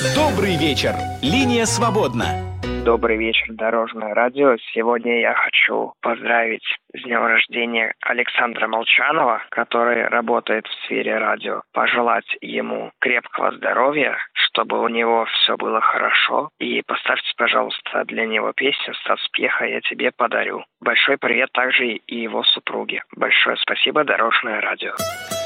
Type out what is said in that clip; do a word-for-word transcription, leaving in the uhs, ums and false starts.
Добрый вечер. Линия свободна. Добрый вечер, Дорожное радио. Сегодня я хочу поздравить с днем рождения Александра Молчанова, который работает в сфере радио. Пожелать ему крепкого здоровья, чтобы у него все было хорошо. И поставьте, пожалуйста, для него песню «Став спеха я тебе подарю». Большой привет также и его супруге. Большое спасибо, Дорожное радио.